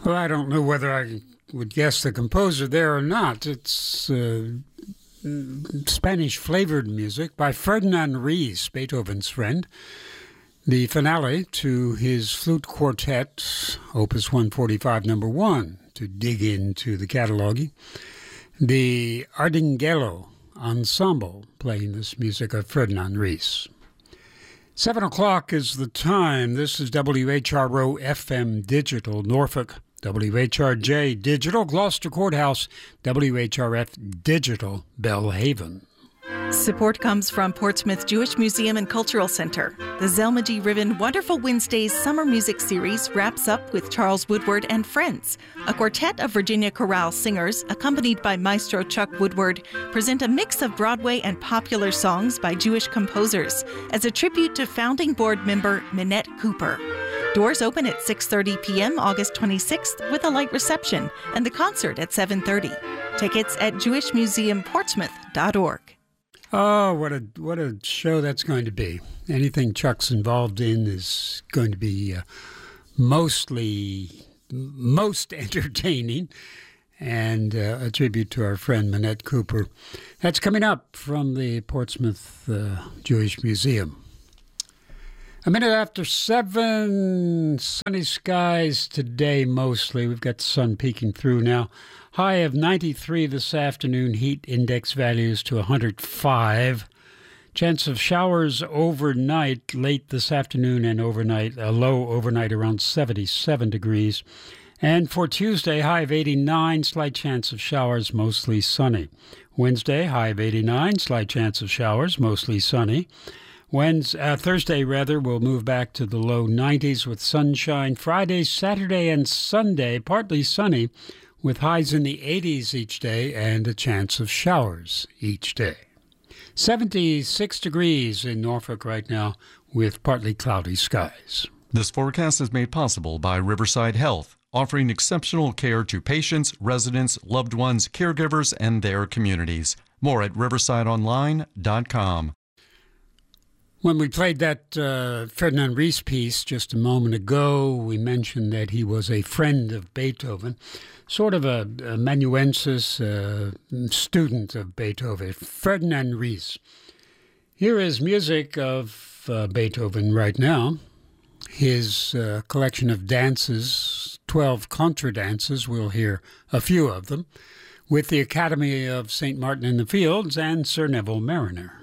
Well, I don't know whether I would guess the composer there or not. It's Spanish-flavored music by Ferdinand Ries, Beethoven's friend. The finale to his flute quartet, Opus 145, number 1, to dig into the cataloging. The Ardinghello Ensemble playing this music of Ferdinand Ries. 7 o'clock is the time. This is WHRO FM Digital, Norfolk, WHRJ Digital, Gloucester Courthouse, WHRF Digital, Belhaven. Support comes from Portsmouth Jewish Museum and Cultural Center. The Zelma G. Riven Wonderful Wednesdays Summer Music Series wraps up with Charles Woodward and Friends. A quartet of Virginia chorale singers, accompanied by Maestro Chuck Woodward, present a mix of Broadway and popular songs by Jewish composers as a tribute to founding board member Minette Cooper. Doors open at 6:30 p.m. August 26th with a light reception and the concert at 7:30. Tickets at jewishmuseumportsmouth.org. Oh, what a show that's going to be. Anything Chuck's involved in is going to be most entertaining, and a tribute to our friend Minette Cooper. That's coming up from the Portsmouth Jewish Museum. A minute after 7, sunny skies today mostly. We've got the sun peeking through now. High of 93 this afternoon, heat index values to 105. Chance of showers overnight, late this afternoon and overnight, a low overnight around 77 degrees. And for Tuesday, high of 89, slight chance of showers, mostly sunny. Wednesday, high of 89, slight chance of showers, mostly sunny. Thursday, we'll move back to the low 90s with sunshine. Friday, Saturday, and Sunday, partly sunny, with highs in the 80s each day and a chance of showers each day. 76 degrees in Norfolk right now with partly cloudy skies. This forecast is made possible by Riverside Health, offering exceptional care to patients, residents, loved ones, caregivers, and their communities. More at riversideonline.com. When we played that Ferdinand Ries piece just a moment ago, we mentioned that he was a friend of Beethoven, sort of a amanuensis, student of Beethoven, Ferdinand Ries. Here is music of Beethoven right now. His collection of dances, 12 contra dances, we'll hear a few of them, with the Academy of St. Martin in the Fields and Sir Neville Mariner.